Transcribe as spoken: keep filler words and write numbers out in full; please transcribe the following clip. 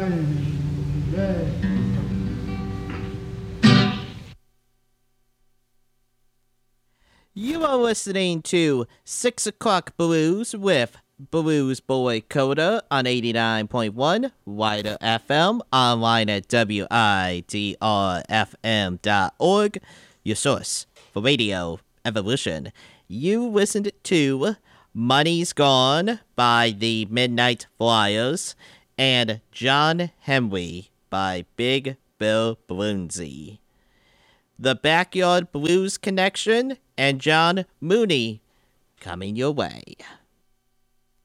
You are listening to six O'Clock Blues with Blues Boy Coda on eighty-nine point one Wider F M, online at W I D R F M dot org, your source for radio evolution. You listened to Money's Gone by the Midnight Flyers and John Henry by Big Bill Bloomsy. The Backyard Blues Connection and John Mooney coming your way.